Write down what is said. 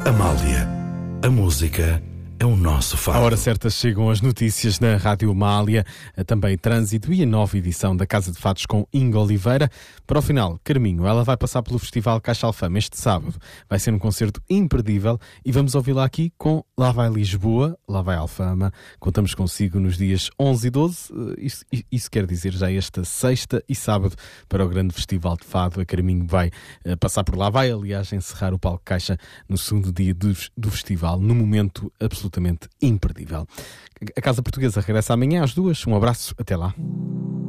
Amália, a música é o nosso fado. À hora certa chegam as notícias na Rádio Amália, também trânsito e a nova edição da Casa de Fados com Inga Oliveira. Para o final, Carminho, ela vai passar pelo Festival Caixa Alfama este sábado. Vai ser um concerto imperdível e vamos ouvi-la aqui com Lá Vai Lisboa, Lá Vai Alfama. Contamos consigo nos dias 11 e 12, isso quer dizer já esta sexta e sábado para o grande Festival de Fado. A Carminho vai passar por lá, vai aliás encerrar o Palco Caixa no segundo dia do festival, num momento absolutamente imperdível. A Casa Portuguesa regressa amanhã às 2. Um abraço, até lá.